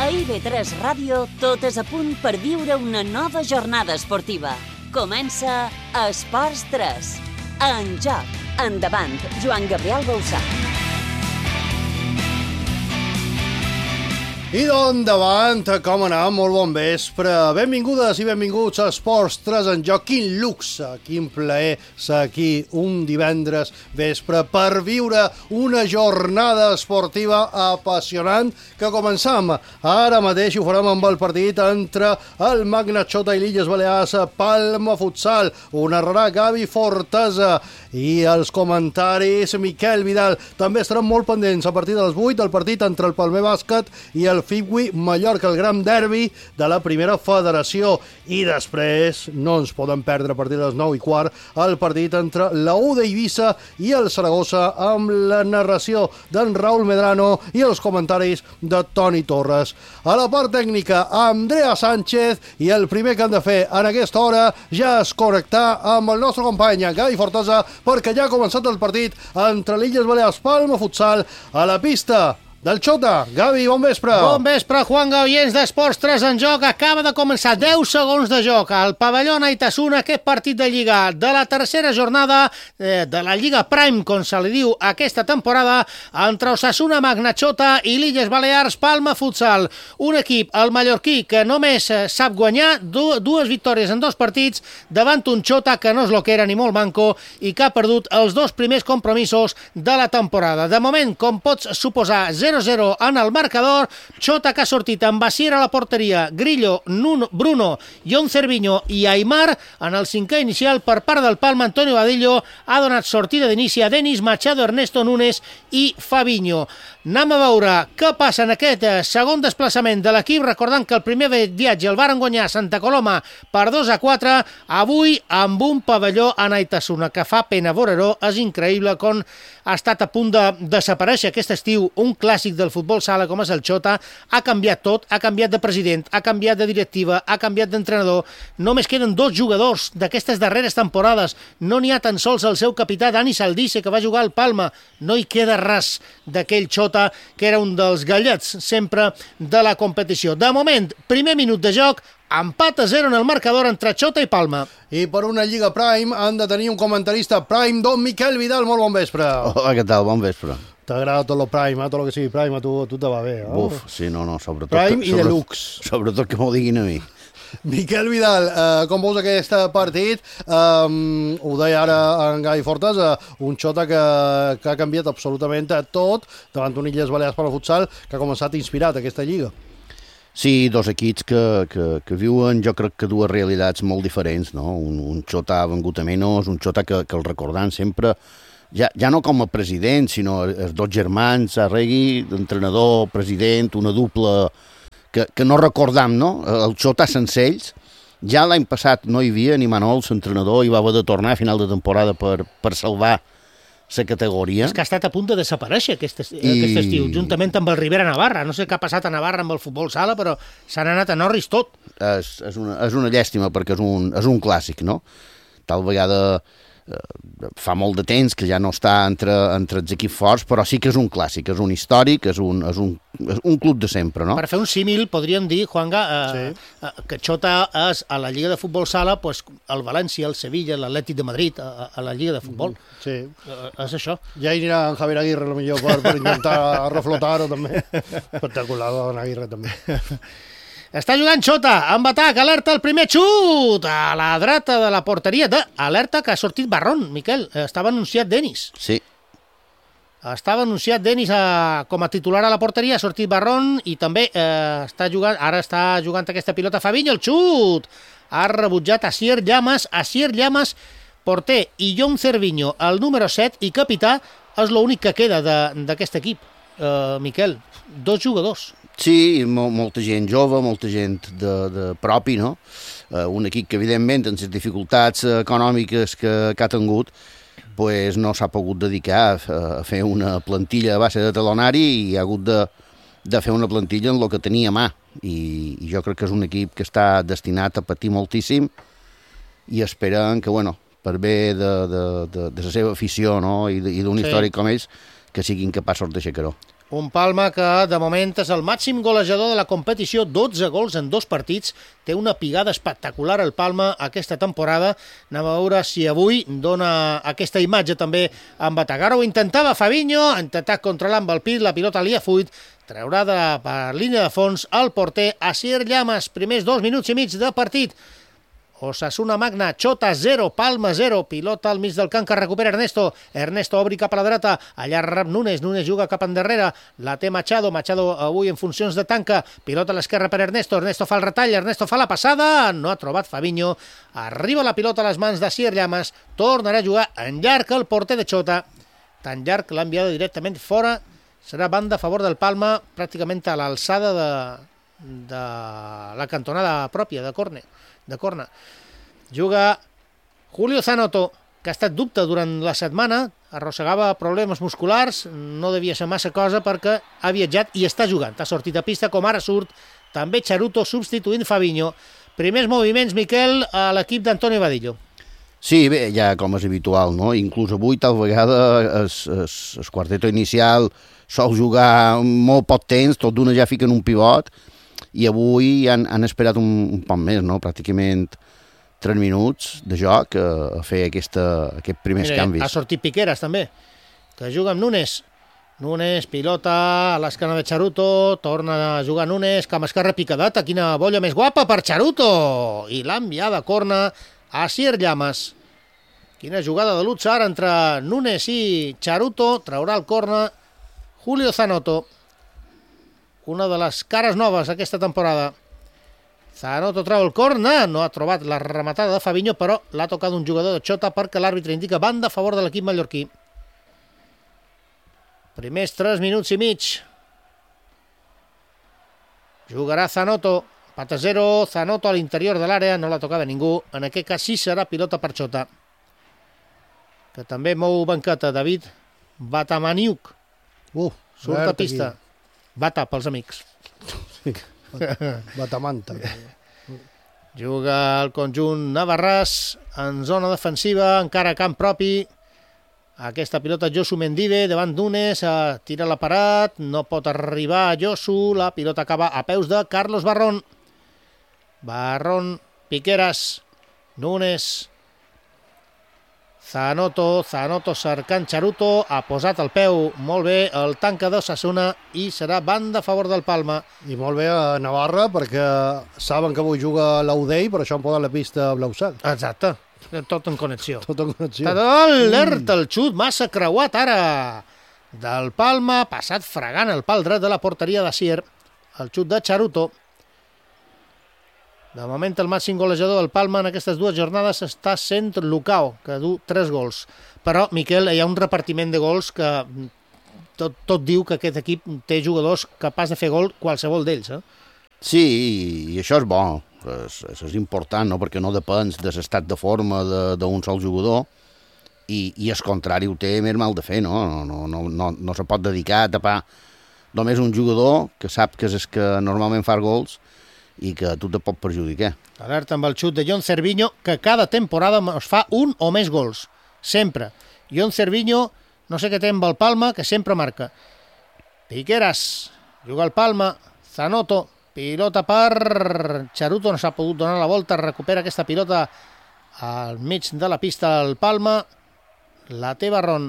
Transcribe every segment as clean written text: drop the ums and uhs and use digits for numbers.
A IB3 Ràdio tot és a punt per viure una nova jornada esportiva. Comença Esports 3. En joc. Endavant, Joan Gabriel Bausà. I d'endavant, com anar? Molt bon vespre. Benvingudes i benvinguts a Esports 3 en joc. Quin luxe, quin plaer ser aquí un divendres vespre per viure una jornada esportiva apassionant que començam ara mateix i ho farem amb el partit entre el Magna Xota i l'Illes Balears Palma Futsal. Ho narrarà Gavi Fortesa i els comentaris Miquel Vidal. També estaran molt pendents a partir de les 8 el partit entre el Palmer Bàsquet i el Figui Mallorca, el gran derbi de la primera federació. I després no ens podem perdre a partir de les 9:15 el partit entre la U d'Eivissa i el Saragossa amb la narració d'en Raúl Medrano i els comentaris de Toni Torres. A la part tècnica, Andrea Sánchez, i el primer que han de fer en aquesta hora ja és connectar amb el nostre company Gavi Fortesa perquè ja ha començat el partit entre l'Illes Balears Palma Futsal a la pista del Xota. Gavi, bon vespre. Bon vespre, Juan Gaviens d'Esports 3 en joc. Acaba de començar 10 segons de joc al pavelló Naitasuna, aquest partit de Lliga de la tercera jornada de la Lliga Prime, com se li diu aquesta temporada, entre Osasuna Magna Xota i l'Illes Balears Palma Futsal. Un equip, el mallorquí, que només sap guanyar dues victòries en 2 partits davant un Xota que no és lo que era ni molt manco i que ha perdut els 2 primers compromisos de la temporada. De moment, com pots suposar, 0-0 en el marcador. Xota que ha sortit amb Basier a la porteria, Grillo, Bruno, Jon Cerviño i Aymar. En el 5è inicial per part del Palma, Antonio Badillo ha donat sortida d'inici a Denis Machado, Ernesto Núñez i Fabinho. Anem a veure què passa en aquest segon desplaçament de l'equip, recordant que el primer viatge el varen guanyar a Santa Coloma per 2-4, avui amb un pavelló a Naitasuna, que fa pena veure-ho. És increïble com ha estat a punt de desaparèixer aquest estiu un clàssic del futbol sala com és el Xota. Ha canviat tot, ha canviat de president, ha canviat de directiva, ha canviat d'entrenador. Només queden 2 jugadors d'aquestes darreres temporades. No n'hi ha tan sols el seu capità, Dani Saldice, que va jugar al Palma. No hi queda res d'aquell Xota, que era un dels gallets sempre de la competició. De moment, primer minut de joc, empat a 0 en el marcador entre Xota i Palma. I per una Lliga Prime han de tenir un comentarista Prime, don Miquel Vidal. Molt bon vespre. Hola, què tal? Bon vespre. T'agrada tot lo Prime, tot lo que sigui Prime, a tu te va bé, no? Uf, sí, no, sobretot... Prime i Deluxe. Sobretot que m'ho diguin a mi. Miquel Vidal, com veus aquest partit? Ho deia ara en Gavi Fortesa, un Xota que ha canviat absolutament tot davant un Illes Balears per al futsal que ha començat inspirat aquesta lliga. Sí, 2 equips que viuen, jo crec que 2 realitats molt diferents, no? Un Xota vengut a menys, un Xota que el recordant sempre, ja no com a president, sinó els 2 germans, Arregui, entrenador, president, una dupla que no recordam, no? El Xota sense ells, ja l'any passat no hi havia ni Manol, l'entrenador, i va haver de tornar a final de temporada per salvar la categoria. És que ha estat a punt de desaparèixer aquest estiu, juntament amb el Ribera Navarra. No sé què ha passat a Navarra amb el futbol sala, però s'han anat a Norris tot. És una llàstima perquè és un clàssic, no? Tal vegada fa molt de temps que ja no està entre els equips forts, però sí que és un clàssic, és un històric, és un club de sempre, no? Per fer un símil, podríem dir, Juanga, que Xota és a la Lliga de Futbol Sala pues, el València, el Sevilla, l'Atlètic de Madrid, a la Lliga de Futbol. Sí. És això. Ja hi anirà en Javier Aguirre, potser, per intentar reflotar-ho, també. Espectacular, en Aguirre, també. Està jugant Xota, amb atac, alerta el primer xut, a la dreta de la porteria alerta que ha sortit Barrón, Miquel, estava anunciat Denis. Sí. Estava anunciat Denis com a titular a la porteria, ha sortit Barrón i també està jugant aquesta pilota Fabinho, el xut, ha rebutjat Asier Llamas, porter, i Jon Cerviño, el número 7 i capità, és l'únic que queda d'aquest equip, Miquel, 2 jugadors. Sí, molta gent jove, molta gent de propi, no? Un equip que, evidentment, amb les dificultats econòmiques que ha tingut, pues, no s'ha pogut dedicar a fer una plantilla a base de talonari i ha hagut de fer una plantilla en el que tenia a mà. I jo crec que és un equip que està destinat a patir moltíssim i esperen que, bueno, per bé de la seva afició, no? I d'un històric com ells, que siguin capaços d'aixecar-ho. Un Palma que de moment és el màxim golejador de la competició, 12 gols en 2 partits. Té una pigada espectacular el Palma aquesta temporada. Anem a veure si avui dona aquesta imatge també amb Batagaro. Ho intentava Fabinho, ha intentat controlar amb el pit, la pilota li ha fuit, traurà per línia de fons el porter Asier Llamas. Primers 2 minuts i mig de partit. Osasuna Magna, Xota 0, Palma 0, pilota al mig del camp que recupera Ernesto obri cap a la dreta, allà rep Nunes juga cap endarrere, la té Machado avui en funcions de tanca, pilota a l'esquerra per Ernesto fa el retall, Ernesto fa la passada, no ha trobat Fabinho, arriba la pilota a les mans d'Asier Llamas, tornarà a jugar en llarg el porter de Xota, tan llarg que l'ha enviat directament fora, serà banda a favor del Palma, pràcticament a l'alçada de la cantonada pròpia de corna. Juga Julio Zanotto, que ha estat dubte durant la setmana, arrossegava problemes musculars, no devia ser massa cosa perquè ha viatjat i està jugant. Ha sortit a pista com ara surt també Charuto substituint Fabinho. Primers moviments, Miquel, a l'equip d'Antonio Vadillo. Sí, bé, ja com és habitual, no? Inclús avui tal vegada el quarteto inicial sol jugar molt poc temps, tot d'una ja fiquen un pivot, i avui han esperat un poc més, no? Pràcticament 3 minuts de joc a fer aquests primers canvis. Ha sortit Piqueras també, que juga amb Nunes. Nunes, pilota a l'esquena de Charuto, torna a jugar Nunes, camp esquerre picadeta, quina bolla més guapa per Charuto! I l'ha enviada a corna a Asier Llamas. Quina jugada de luxe ara entre Nunes i Charuto, traurà el corna Julio Zanotto. Una de les cares noves aquesta temporada. Zanotto treu el corna, no ha trobat la rematada de Fabinho, però l'ha tocat un jugador de Xota perquè l'àrbitre indica banda a favor de l'equip mallorquí. Primers 3 minuts i mig. Jugarà Zanotto, pata 0, Zanotto a l'interior de l'àrea, no la tocava ningú, en aquest cas sí serà pilota per Xota, que també mou banqueta. David Batamaniuk surt a pista. Bata pels amics. Batamanta. Juga el conjunt navarrès en zona defensiva, encara a camp propi. Aquesta pilota Josu Mendive davant Nunes, tira la parat, no pot arribar a Josu, la pilota acaba a peus de Carlos Barrón. Barrón, Piqueras, Nunes, Zanotto cercant Charuto, ha posat el peu molt bé el tanca d'Osasuna i serà banda a favor del Palma. I molt bé a Navarra perquè saben que avui juga l'Audei, per això han posat la pista blau-sac. Exacte, tot en connexió. Tot alerta, el xut massa creuat ara del Palma, passat fregant el pal dret de la porteria d'Asier, el xut de Charuto. De moment el màxim golejador del Palma en aquestes 2 jornades està sent Lucao, que du 3 gols. Però, Miquel, hi ha un repartiment de gols que tot diu que aquest equip té jugadors capaç de fer gol qualsevol d'ells. Sí, i això és bo, això és important, no? Perquè no depens de l'estat de forma d'un sol jugador i el contrari ho té més mal de fer, no? No se pot dedicar a tapar només un jugador que sap que és el que normalment fa gols i que tu te pot perjudicar. Alerta amb el xut de Jon Cervinho, que cada temporada es fa un o més gols. Sempre. Jon Cervinho, no sé què té amb el Palma, que sempre marca. Piqueras, juga el Palma, Zanotto, pilota per Charuto, no s'ha pogut donar la volta, recupera aquesta pilota al mig de la pista al Palma, la té Barrón.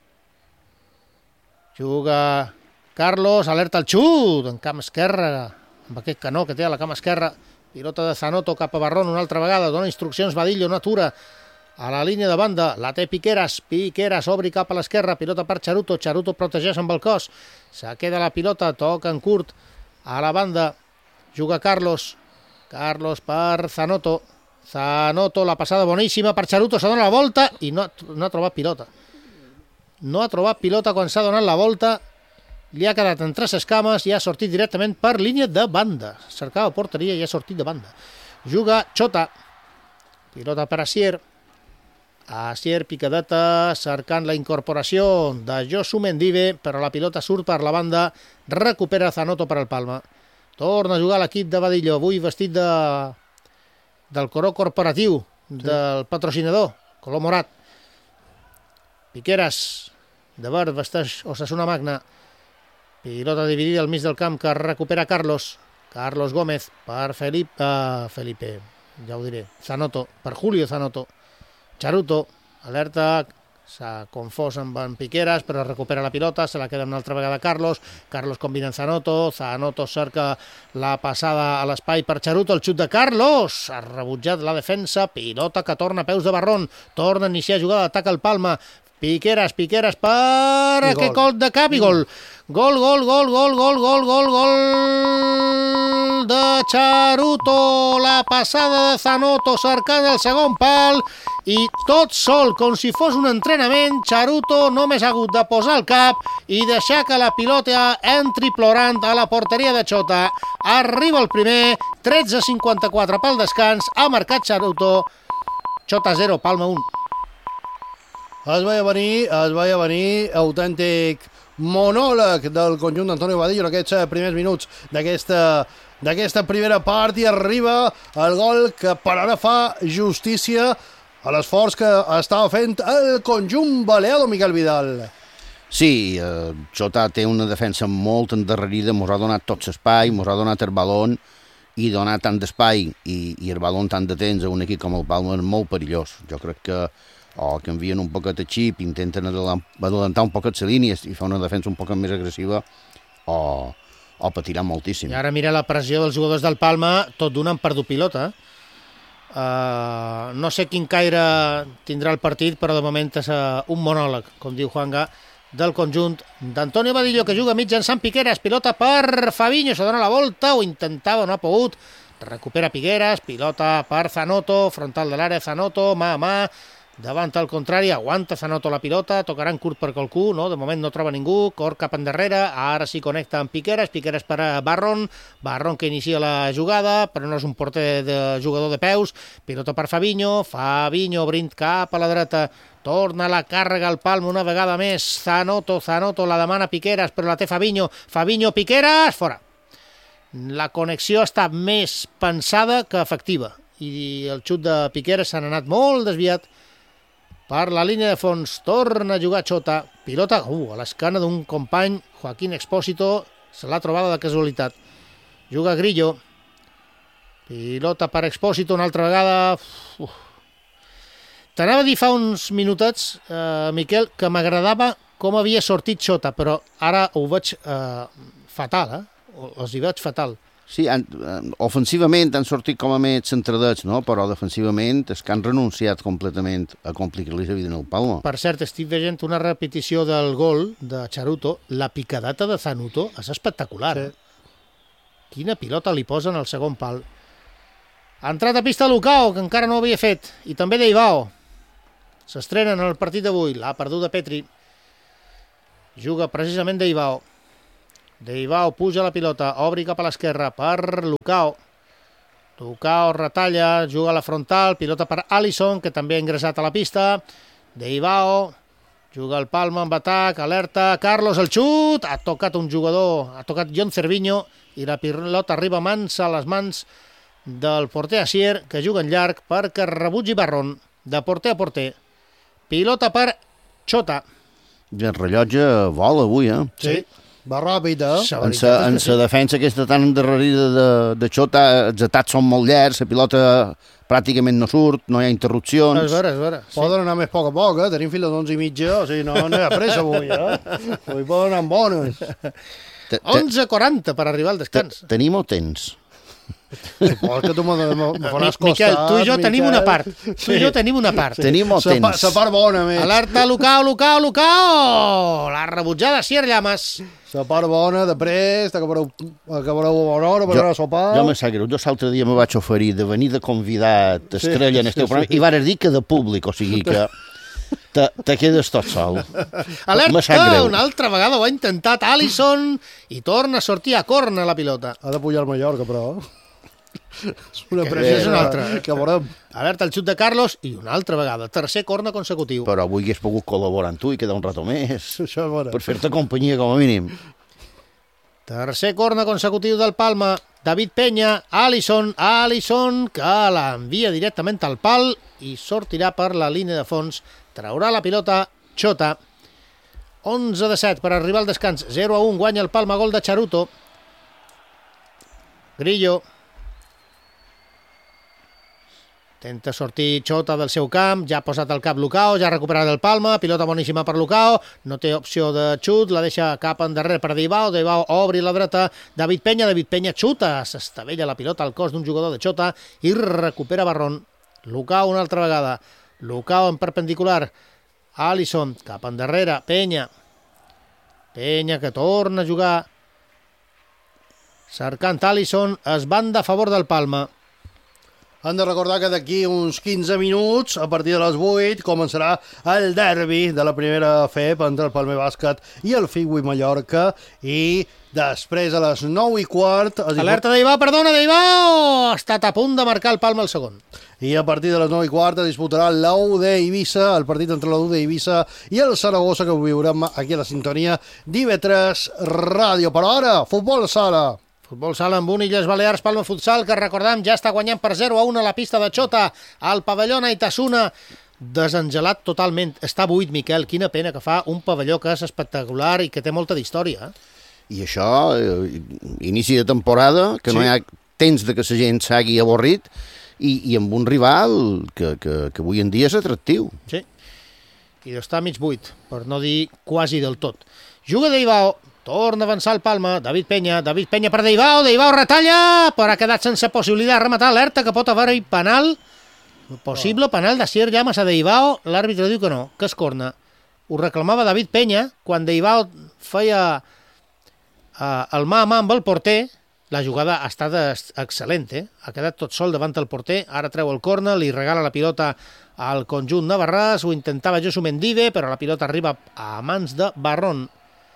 Juga Carlos, alerta el xut, en camp esquerre, amb aquest canó que té a la cama esquerra, pilota de Zanotto cap a Barrón una altra vegada, dona instruccions Vadillo, no atura a la línia de banda, la té Piqueras obri cap a l'esquerra, pilota per Charuto protegeix amb el cos, se queda la pilota, toca en curt a la banda, juga Carlos per Zanotto, la passada boníssima per Charuto, se dona la volta i no ha trobat pilota. No ha trobat pilota quan s'ha donat la volta, li ha quedat entre ses cames i ha sortit directament per línia de banda. Cercava porteria i ha sortit de banda. Juga Xota. Pilota per Asier. Asier, picadeta, cercant la incorporació de Josu Mendive, però la pilota surt per la banda. Recupera Zanotto per al Palma. Torna a jugar l'equip de Vadillo, avui vestit del color corporatiu del patrocinador, color morat. Piqueras, de verd, vesteix Osasuna Magna. Pilota dividida al mig del camp que recupera Carlos Gómez per Felipe, ja ho diré, Zanoto, per Julio Zanoto. Charuto, alerta, s'ha confós amb en Piqueras, però recupera la pilota, se la queda una altra vegada Carlos combina amb Zanoto cerca la passada a l'espai per Charuto, el xut de Carlos, ha rebutjat la defensa, pilota que torna a peus de Barrón, torna a iniciar jugada d'atac al Palma, Piqueras per aquest gol de cap i gol. Gol de Charuto, la passada de Zanoto cercant el segon pal i tot sol, com si fos un entrenament, Charuto només ha hagut de posar el cap i deixar que la pilota entri plorant a la porteria de Chota. Arriba el primer, 13:54 pel descans, ha marcat Charuto, Chota 0, Palma 1. Es veia venir autèntic monòleg del conjunt d'Antonio Vadillo en aquests primers minuts d'aquesta primera part i arriba el gol que per ara fa justícia a l'esforç que estava fent el conjunt baleado, Miquel Vidal. Sí, Chota té una defensa molt endarrerida, mos ha donat tot l'espai, mos ha donat el balon i donar tant d'espai i el balon tant de temps a un equip com el Palma és molt perillós. Jo crec que o canvien un poquet de xip, intenten adelantar un poquet les línies i fer una defensa un poquet més agressiva o patiran moltíssim. I ara mira la pressió dels jugadors del Palma, tot d'un han perdut pilota. No sé quin caire tindrà el partit, però de moment és un monòleg, com diu Juanga, del conjunt d'Antonio Vadillo, que juga mitjançant Piqueras, pilota per Fabinho, se dona la volta, ho intentava, no ha pogut, recupera Piqueras, pilota per Zanoto, frontal de l'àrea, Zanoto, mà a mà, davant al contrari, aguanta Zanoto la pilota, tocarà en curt per qualcú, no? De moment no troba ningú, cor cap endarrere, ara sí connecta amb Piqueras per Barrón que inicia la jugada, però no és un porter de jugador de peus, pilota per Fabinho obrint cap a la dreta, torna la càrrega al Palma una vegada més, Zanoto la demana Piqueras, però la té Fabinho, Piqueras, fora. La connexió està més pensada que efectiva, i el xut de Piqueras s'ha anat molt desviat per la línia de fons, torna a jugar Chota, pilota a l'escana d'un company, Joaquín Expósito, se l'ha trobada de casualitat. Juga Grillo, pilota per Expósito una altra vegada. T'anava a dir fa uns minutets, Miquel, que m'agradava com havia sortit Chota, però ara ho veig fatal, els hi veig fatal. Sí, ofensivament han sortit com a més centradets, no? Però defensivament és que han renunciat completament a complicar-li la vida en el Palma. Per cert, estic veient una repetició del gol de Charuto. La picadata de Zanoto és espectacular. Sí. Quina pilota li posen al segon pal. Ha entrat a pista Lucao, que encara no ho havia fet, i també Deivao. S'estrenen en el partit d'avui. L'ha perduda Petri. Juga precisament Deivao. Deivao puja la pilota, obri cap a l'esquerra per Lucao retalla, juga a la frontal, pilota per Alisson, que també ha ingressat a la pista. Deivao juga el Palma amb atac, alerta, Carlos, el xut, ha tocat un jugador, ha tocat John Cervinho i la pilota arriba a les mans del porter Asier, que juga en llarg perquè rebutgi Barrón, de porter a porter. Pilota per Chota. I el rellotge vola avui, Sí. Va ràpid, En la defensa aquesta tan endarrerida de Chota, els atacs són molt llargs, la pilota pràcticament no surt, no hi ha interrupcions. És vera. Poden anar més a poc, tenim fins a les 11:30, o sigui, no hi ha pressa avui, Avui poden anar amb bones. 11:40 per arribar al descans. Tenim o tens? Supos que tu me faràs costat, Miquel, tu i jo tenim una part. Tenim o tens? La part bona, més. Alerta, Lucao! La rebutjada Asier Llamas. La part bona, després, acabareu a bona hora per anar a sopar. Jo me sap greu, l'altre dia me vaig oferir de venir de convidat estrella en este programa i vares dir que de públic, o sigui que te quedes tot sol. Alerta, una altra vegada ho ha intentat Alisson i torna a sortir a corna la pilota. Ha de pujar al Mallorca, però. És una altra. Que veurem. Alerta el xut de Carlos i una altra vegada. Tercer corna consecutiu. Però avui hagués pogut col·laborar amb tu i quedar un rato més. Això és bona. Per fer-te companyia, com a mínim. Tercer corna consecutiu del Palma. David Peña, Alisson, que l'envia directament al pal i sortirà per la línia de fons. Traurà la pilota Chota. 11-7 per arribar al descans. 0-1, guanya el Palma, gol de Charuto. Grillo. Tenta sortir Xota del seu camp, ja ha posat el cap Lucao, ja ha recuperat el Palma, pilota boníssima per Lucao, no té opció de xut, la deixa cap endarrere per Deibao, Deibao obri la dreta, David Peña xuta, s'estavella la pilota al cos d'un jugador de Xota i recupera Barrón. Lucao una altra vegada, Lucao en perpendicular, Alisson cap endarrere, Peña que torna a jugar, cercant Alisson, es banda a favor del Palma. Han de recordar que d'aquí uns 15 minuts, a partir de les 8, començarà el derbi de la primera FEP entre el Palmer Bàsquet i el Figui Mallorca, i després a les 9:15... Alerta Deibao, perdona, Deibao! Ha estat a punt de marcar el Palma el segon. I a partir de les 9:15 es disputarà l'UD Eivissa, el partit entre l'UD Eivissa i el Saragossa, que ho viurem aquí a la sintonia d'IV3 Ràdio. Però ara, futbol sala. Futbol sala amb un Illes Balears, Palma Futsal, que recordam ja està guanyant per 0-1 a la pista de Xota, al pavelló Naitasuna, desengelat totalment. Està buit, Miquel, quina pena que fa un pavelló que és espectacular i que té molta d'història. I això, inici de temporada, que no hi ha temps de que la gent s'hagi avorrit, i amb un rival que avui en dia és atractiu. Sí, i està mig buit, per no dir quasi del tot. Juga Deibao, torna a avançar el Palma, David Peña per Deibao, Deibao retalla, però ha quedat sense possibilitat de rematar, alerta que pot haver-hi penal, possible penal d'Asier Llamas a Deibao, l'àrbitre diu que no, que es corna. Ho reclamava David Peña, quan Deibao feia el mà a mà amb el porter, la jugada ha estat excel·lent, ha quedat tot sol davant el porter, ara treu el corna, li regala la pilota al conjunt navarrès, ho intentava Josu Mendive, però la pilota arriba a mans de Barrón.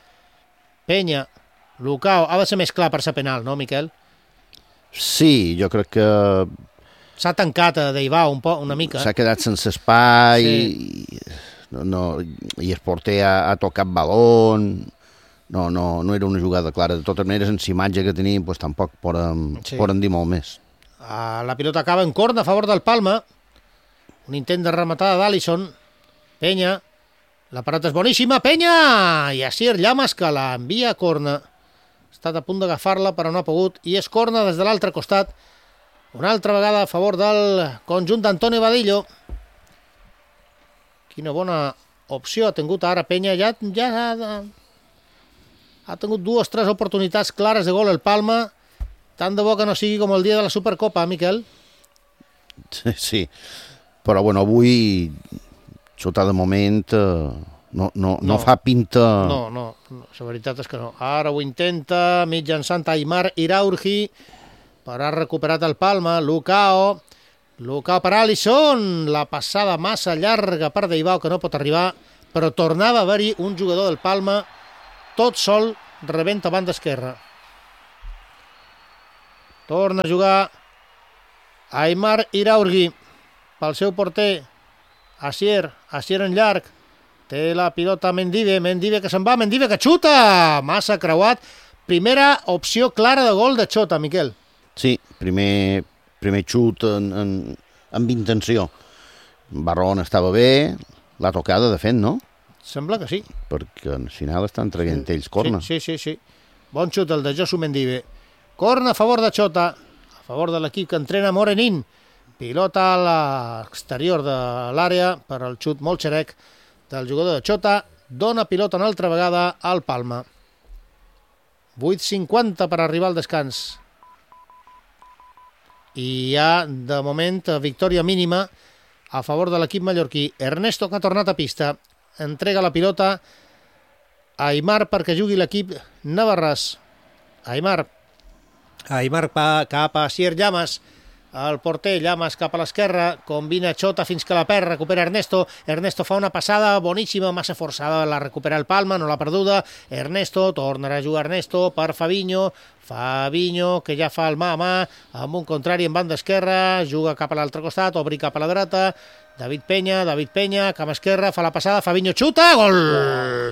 Peña, Lucao, ha de ser més clar per ser penal, no, Miquel? Sí, jo crec que... S'ha tancat a Deibao una mica. S'ha quedat sense espai, sí. I el porter ha tocat balón, no era una jugada clara. De totes maneres, en imatge que tenim, pues, tampoc poden dir molt més. La pilota acaba en corna a favor del Palma, un intent de rematada d'Alisson, Peña, la parada és boníssima, Peña! I Asier Llamas, que la envia a corna. Ha estat a punt d'agafar-la, però no ha pogut. I és corna des de l'altre costat. Una altra vegada a favor del conjunt d'Antonio Badillo. Quina bona opció ha tingut ara Peña. Ja ha tingut 2 o 3 oportunitats clares de gol el Palma. Tant de bo que no sigui com el dia de la Supercopa, Miquel. Sí, però bueno, avui... Xota de moment no fa pinta... No, la veritat és que no. Ara ho intenta mitjançant Aimar Iraurgi, però ha recuperat el Palma, Lucao per Alisson, la passada massa llarga per Deibao que no pot arribar, però tornava a haver-hi un jugador del Palma tot sol rebent a banda esquerra. Torna a jugar Aimar Iraurgi pel seu porter Asier en llarg, té la pilota Mendive que se'n va, Mendive que xuta, massa creuat, primera opció clara de gol de Xota, Miquel. Sí, primer xut amb intenció. Barrón estava bé, la tocada de fet, no? Sembla que sí. Perquè al final estan traient ells corna. Sí. Bon xut el de Josu Mendive. Corna a favor de Xota, a favor de l'equip que entrena Morenín. Pilota a l'exterior de l'àrea per al xut molt xerec del jugador de Xota. Dona pilota una altra vegada al Palma. 8:50 per arribar al descans. I hi ha, de moment, victòria mínima a favor de l'equip mallorquí. Ernesto, que ha tornat a pista, entrega la pilota a Aimar perquè jugui l'equip navarrès. Aimar cap a Asier Llamas. El porter Llamas cap a l'esquerra, combina Xota fins que la perd, recupera Ernesto fa una passada boníssima, massa forçada, la recupera el Palma, no l'ha perduda, tornarà a jugar Ernesto per Fabinho, que ja fa el mà a mà, amb un contrari en banda esquerra, juga cap a l'altre costat, obri cap a la dreta, David Peña, cama esquerra, fa la passada, Fabinho xuta, gol!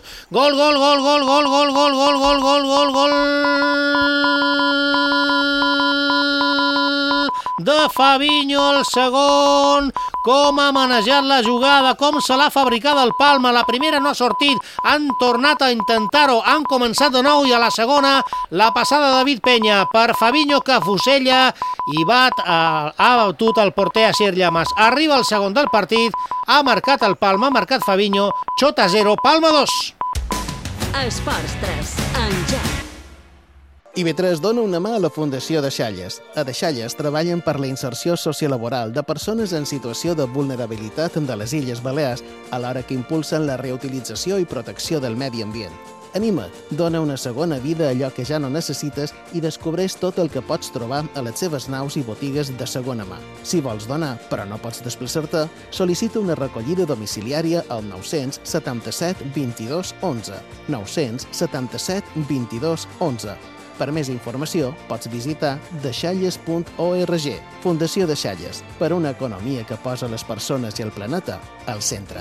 Gol! de Fabinho, el segon, com ha manejat la jugada, com se l'ha fabricat el Palma, la primera no ha sortit, han tornat a intentar-ho, han començat de nou i a la segona la passada de David Peña per Fabinho que fusella i ha batut el porter Asier Llamas. Arriba el segon del partit, ha marcat el Palma, ha marcat Fabinho, Xota 0, Palma 2. Esports 3, en joc. IB3 dona una mà a la Fundació Deixalles. A Deixalles treballen per la inserció sociolaboral de persones en situació de vulnerabilitat de les Illes Balears, alhora que impulsen la reutilització i protecció del medi ambient. Anima't, dona una segona vida a allò que ja no necessites i descobreix tot el que pots trobar a les seves naus i botigues de segona mà. Si vols donar, però no pots desplaçar-te, sol·licita una recollida domiciliària al 977 22 11. 977 22 11. Per més informació, pots visitar deixalles.org. Fundació Deixalles, per una economia que posa les persones i el planeta al centre.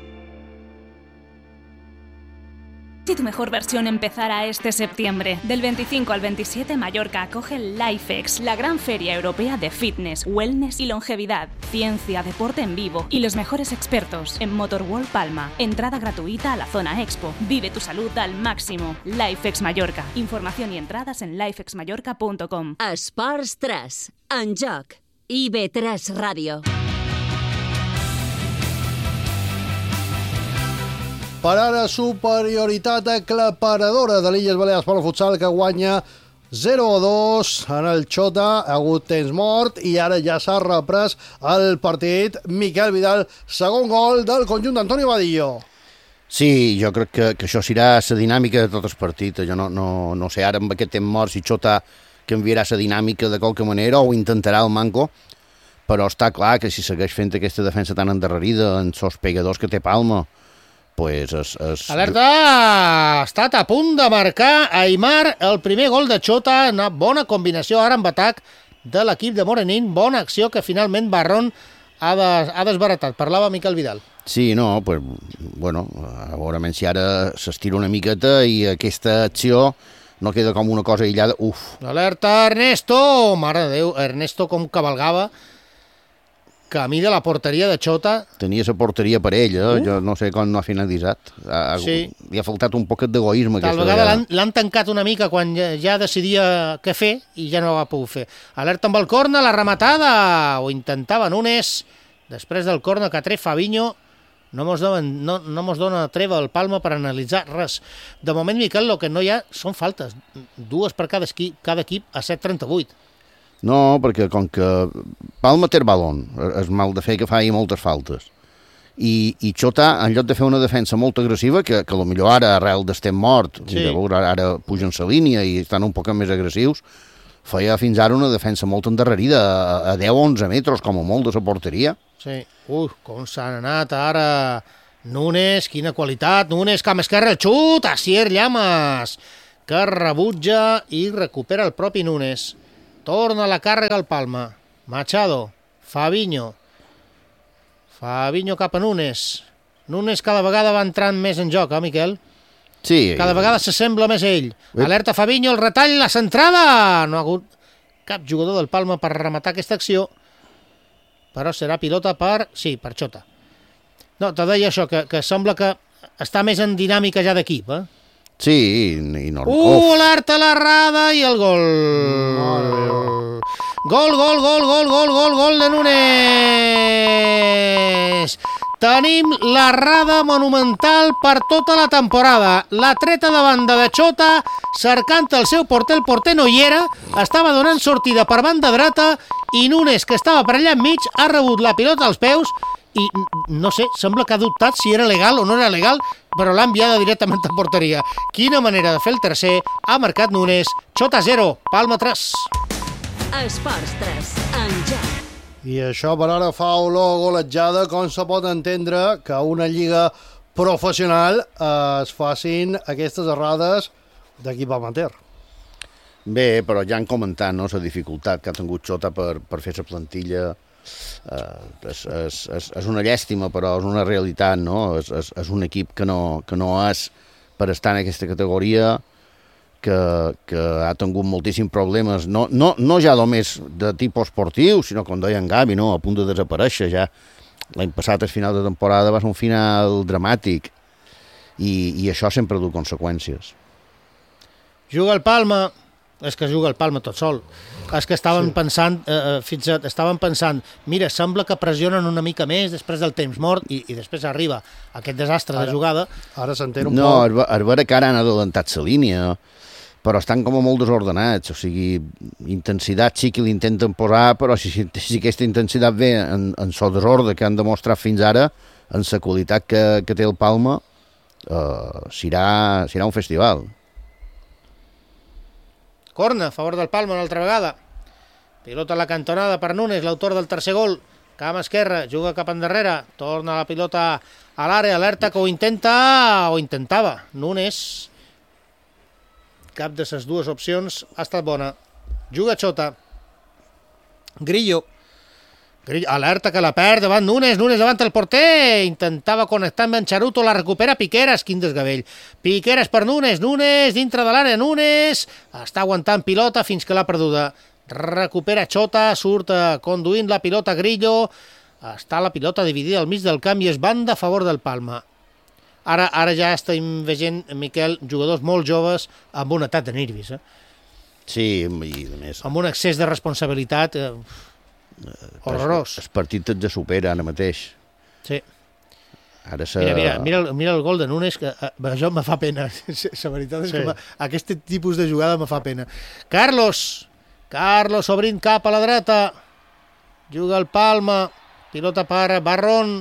Si tu mejor versión empezara este septiembre. Del 25 al 27, Mallorca acoge el LifeX, la gran feria europea de fitness, wellness y longevidad, ciencia, deporte en vivo y los mejores expertos en Motorworld Palma. Entrada gratuita a la zona Expo. Vive tu salud al máximo. LifeX Mallorca. Información y entradas en lifexmallorca.com. Esports 3, en joc. IB3 Ràdio. Per ara, superioritat aclaparadora de l'Illes Balears per al futsal, que guanya 0-2 en el Xota. Ha hagut temps mort i ara ja s'ha reprès el partit. Miquel Vidal, segon gol del conjunt d'Antonio Vadillo. Sí, jo crec que això serà la dinàmica de tot el partit. Jo no sé ara amb aquest temps mort si Xota canviarà la dinàmica de qualque manera o intentarà el manco, però està clar que si segueix fent aquesta defensa tan endarrerida en sos pegadors que té Palma, pues Alerta! Ha estat a punt de marcar Aimar el primer gol de Xota. Una bona combinació ara amb atac de l'equip de Morenín. Bona acció que finalment Barrón ha desbaratat. Parlava Miquel Vidal. Sí, no, pues, bueno, a veure si ara s'estira una miqueta i aquesta acció no queda com una cosa aïllada. Alerta, Ernesto! Mare de Déu, Ernesto com cavalgava camí de la porteria de Xota. Tenia la porteria per ell, jo no sé com no ha finalitzat. Sí. Li ha faltat un poquet d'egoisme. Tal vegada l'han tancat una mica quan ja decidia què fer i ja no ho ha pogut fer. Alerta amb el córner, la rematada, ho intentava Nunes. Després del córner que ha tret Fabinho, no mos dona treva el Palma per analitzar res. De moment, Miquel, el que no hi ha són faltes. 2 per cada equip a 7,38. No, perquè com que Palma té el balón, és mal de fer que faci moltes faltes. I Xota, en lloc de fer una defensa molt agressiva, que potser ara, arrel d'estem mort, sí, ara pugen la línia i estan un poc més agressius, feia fins ara una defensa molt endarrerida, a 10-11 metres, com a molt, de la porteria. Sí. Com s'han anat ara. Nunes, quina qualitat. Nunes, camp esquerre, el xut, Asier Llamas, que rebutja i recupera el propi Nunes. Torna la càrrega al Palma. Machado, Fabinho cap a Nunes. Nunes cada vegada va entrant més en joc, Miquel? Sí. Cada vegada s'assembla més a ell. Alerta Fabinho, el retall, la centrada! No ha hagut cap jugador del Palma per rematar aquesta acció, però serà pilota per Xota. No, te deia això, que sembla que està més en dinàmica ja d'equip, Sí, i no... Alerta l'errada i el gol. Gol de Nunes. Tenim l'errada monumental per tota la temporada. La treta de banda de Xota, cercant el seu porter. El porter no hi era, estava donant sortida per banda dreta i Nunes, que estava per allà enmig, ha rebut la pilota als peus i, no sé, sembla que ha dubtat si era legal o no era legal, però l'ha enviada directament a porteria. Quina manera de fer el tercer. Ha marcat Nunes. Xota 0, Palma 3. Esports 3, en joc. I això per ara fa olor golejada. Com se pot entendre que a una lliga professional es facin aquestes errades d'equip amateur? Bé, però ja han comentat, no?, la dificultat que ha tingut Xota per fer la plantilla. És una llàstima, però és una realitat, no? És un equip que no és per estar en aquesta categoria, que ha tingut moltíssims problemes, no ja només de tipus esportiu, sinó, com deia en Gavi, no? A punt de desaparèixer ja. L'any passat, al final de temporada, va ser un final dramàtic i això sempre du conseqüències. Juga el Palma, és que juga el Palma tot sol. És que estaven pensant, mira, sembla que pressionen una mica més després del temps mort i després arriba aquest desastre de jugada. Ara s'entén un poc. poc. No, és vera que ara han adelantat la línia, però estan com molt desordenats, o sigui, intensitat sí que l'intenten posar, però si aquesta intensitat ve en so desordre que han demostrat fins ara, en la qualitat que té el Palma, serà un festival. Corna, a favor del Palma una altra vegada. Pilota a la cantonada per Núñez, l'autor del tercer gol. Cama esquerra, juga cap endarrere, torna la pilota a l'àrea, alerta que ho intentava. Núñez, cap de les dues opcions ha estat bona. Juga Xota. Grillo, alerta que la perd davant Núñez davant el porter, intentava connectar amb en Charuto, la recupera Piqueras, quin desgavell. Piqueras per Núñez dintre de l'àrea, Núñez està aguantant pilota fins que l'ha perduda. Recupera Xota, surt conduint la pilota Grillo, està la pilota dividida al mig del camp i és banda a favor del Palma. Ara ja estem veient, Miquel, jugadors molt joves amb un atac de nervis. Sí, i a més... Amb un excés de responsabilitat horrorós. El partit et ja supera ara mateix. Sí. Ara mira el gol de Núñez, que això me fa pena. La veritat és que aquest tipus de jugada me fa pena. Carlos obrint cap a la dreta. Juga el Palma. Pilota per Barrón.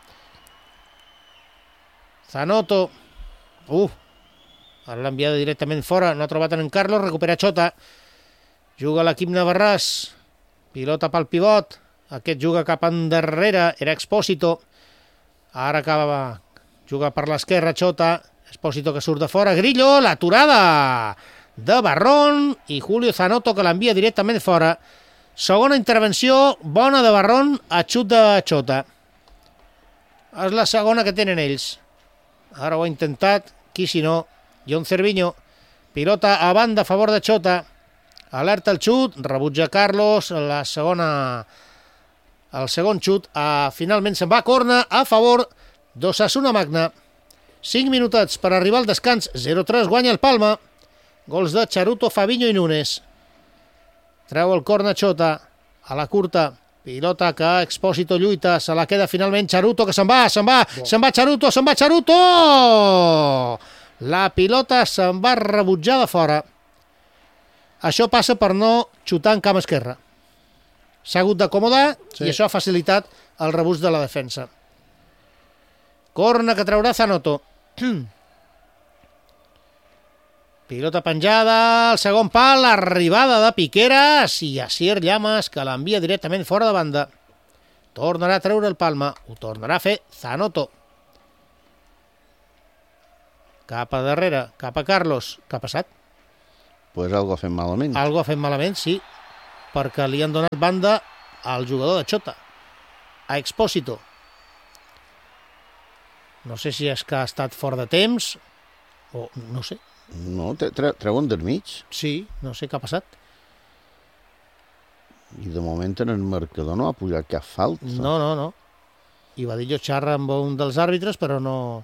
Zanotto. Ara l'ha enviada directament fora. No ha trobat en Carlos. Recupera Xota. Juga l'equip navarràs. Pilota pel pivot. Aquest juga cap endarrere. Era Expósito. Ara acaba. Juga per l'esquerra Xota. Expósito que surt de fora. Grillo. L'aturada de Barrón i Julio Zanotto que l'envia directament fora. Segona intervenció bona de Barrón a xut de Xota. És la segona que tenen ells. Ara ho ha intentat, qui si no, John Cerviño. Pilota a banda a favor de Xota. Alerta el xut, rebutja Carlos, el segon xut, finalment se'n va a corna a favor d'Osasuna Magna. 5 minutets per arribar al descans, 0-3 guanya el Palma. Gols de Charuto, Fabinho i Núñez. Treu el corna Xota a la curta. Pilota que Expósito lluita, se la queda finalment Charuto, que se'n va Charuto! La pilota se'n va rebutjar de fora. Això passa per no xutar en cama esquerra. S'ha hagut d'acomodar i això ha facilitat el rebuig de la defensa. Corna que traurà Zanotto. Pilota penjada, el segon pal, l'arribada de Piqueras i Asier Llamas que l'envia directament fora de banda. Tornarà a treure el Palma, ho tornarà a fer Zanotto. Cap a darrere, cap a Carlos. Què ha passat? Pues algo ha fet malament. Algo ha fet malament, sí, perquè li han donat banda al jugador de Xota, a Expósito. No sé si és que ha estat fora de temps o no sé. No, treuen del mig. Sí, no sé què ha passat. I de moment en el marcador no ha pujat cap falta. No. I Vadillo xarra amb un dels àrbitres, però no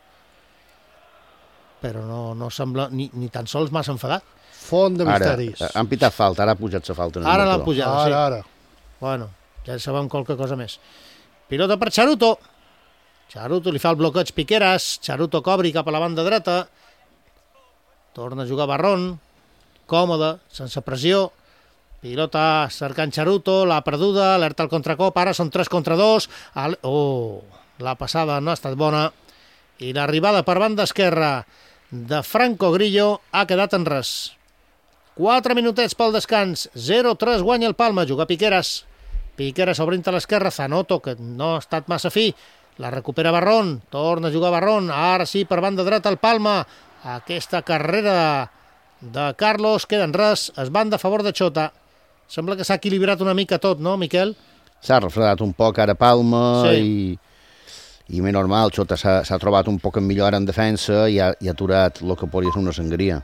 sembla ni tan sols m'ha enfadat. Font de misteris. Ara, han pitat falta, ara ha pujat la falta en el marcador. Ara l'ha pujat, sí. Ara. Bueno, ja sabem qualque cosa més. Pilota per Charuto. Charuto li fa el bloqueig Piqueras. Charuto cobri cap a la banda dreta. Torna a jugar Barrón. Còmode, sense pressió. Pilota cercant Charuto, l'ha perduda, alerta al contracop, ara són 3 contra 2. La passada no ha estat bona. I l'arribada per banda esquerra de Franco Grillo ha quedat en res. 4 minutets pel descans, 0-3 guanya el Palma, juga Piqueras. Piqueras obrint a l'esquerra, Zanotto, que no ha estat massa fi, la recupera Barrón, torna a jugar Barrón, ara sí per banda dreta el Palma. Aquesta carrera de Carlos queda en res, es banda a favor de Xota. Sembla que s'ha equilibrat una mica tot, no, Miquel? S'ha refredat un poc ara Palma i més normal, Xota s'ha trobat un poc millor en defensa i ha aturat el que podria ser una sangria.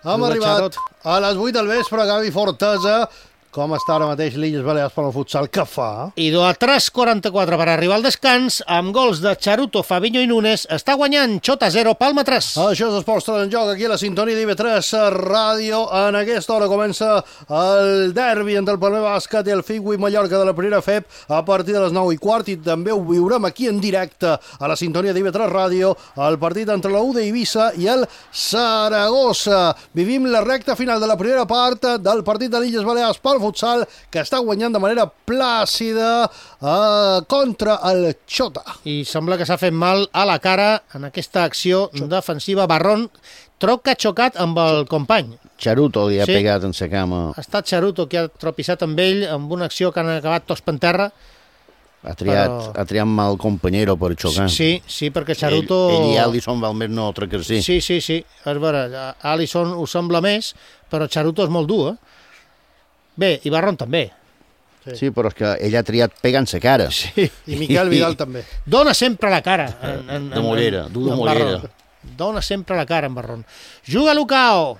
Hem arribat a les 8 del vespre, Gavi Fortesa. Com està ara mateix l'Illes Balears per al futsal? Què fa? I a 3:44 per arribar al descans, amb gols de Charuto, Fabinho i Núñez, està guanyant Xota 0, Palma 3. Això és Esports 3 en joc, aquí a la sintonia d'IV3 Ràdio. En aquesta hora comença el derbi entre el Palmer Bàsquet i el Figui Mallorca de la primera FEP a partir de les 9:15, i també ho viurem aquí en directe a la sintonia d'IV3 Ràdio, el partit entre la U d'Eivissa i el Saragossa. Vivim la recta final de la primera part del partit de l'Illes Balears pel futsal, que està guanyant de manera plàcida contra el Xota. I sembla que s'ha fet mal a la cara en aquesta acció defensiva. Barrón troc que ha xocat amb el company. Charuto li ha pegat en sa cama. Ha estat Charuto qui ha tropissat amb ell amb una acció que han acabat tots per terra. Ha triat mal companyero per xocar. Sí, perquè Charuto... Ell i Alisson val més no altre que sí. Sí. És vera, Alisson ho sembla més, però Charuto és molt dur, Bé, i Barrón també. Sí, però és que ell ha triat pegant sa cara. Sí. I Miquel Vidal també. Dona sempre la cara. De Morera, dur de Morera. Dona sempre la cara en Barrón. Juga Lucao.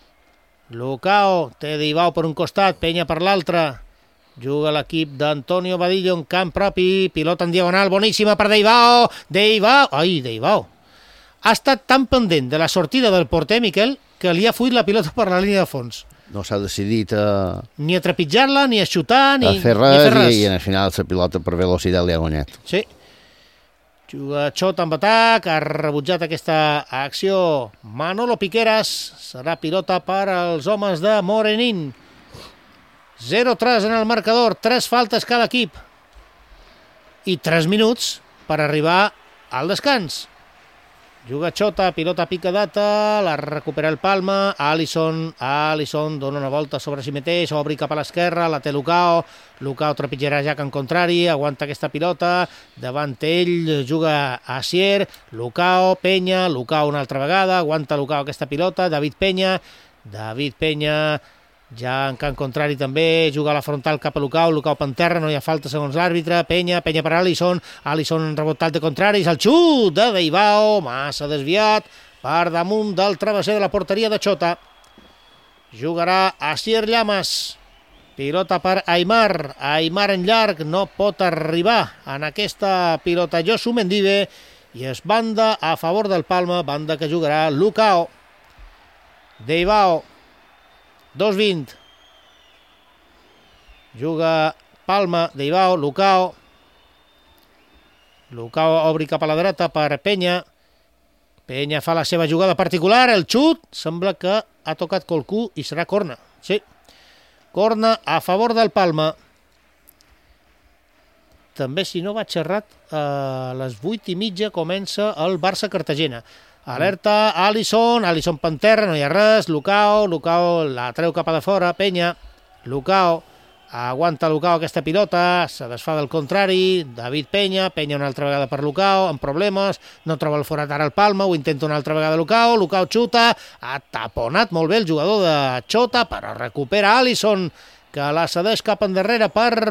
Lucao té Deivao per un costat, Penya per l'altre. Juga l'equip d'Antonio Badillo en camp propi. Pilota en diagonal, boníssima per Deivao. Deivao. Ha estat tan pendent de la sortida del porter, Miquel, que li ha fuit la pilota per la línia de fons. No s'ha decidit ni a trepitjar-la, ni a xutar, ni a fer res. I al final la pilota per velocitat li ha guanyat. Sí. Juga Xota amb atac, ha rebutjat aquesta acció Manolo Piqueras, serà pilota per als homes de Morenín. 0-3 en el marcador, 3 faltes cada equip i 3 minuts per arribar al descans. Juga Xota, pilota pica data, la recupera el Palma, Alisson dona una volta sobre si mateix, obri cap a l'esquerra, la té Lucao trepitjarà ja en contrari, aguanta aquesta pilota, davant ell juga Asier, Lucao, Penya, Lucao una altra vegada, aguanta Lucao aquesta pilota, David Penya, ja en camp contrari també, juga a la frontal cap a Lucao per terra, no hi ha falta segons l'àrbitre, Penya per Alisson en rebotat de contraris, el xut de Deivao, massa desviat, per damunt del travesser de la porteria de Xota. Jugarà Asier Llamas, pilota per Aimar en llarg, no pot arribar en aquesta pilota Josu Mendive, i és banda a favor del Palma, banda que jugarà Lucao. Deivao 2-20. Juga Palma, Deivao, Lucao obri cap a la dreta per Penya fa la seva jugada particular, el xut sembla que ha tocat qualcú i serà corna. Sí, corna a favor del Palma. També, si no vaig errat, a les 8:30 comença el Barça-Cartagena. Alerta, Alisson per terra, no hi ha res, Lucao la treu cap a de fora, Penya, aguanta Lucao aquesta pilota, se desfà del contrari, David Penya una altra vegada per Lucao, amb problemes, no troba el forat ara el Palma, ho intenta una altra vegada Lucao xuta, ha taponat molt bé el jugador de Xota, però recupera Alisson, que la cedeix cap endarrere per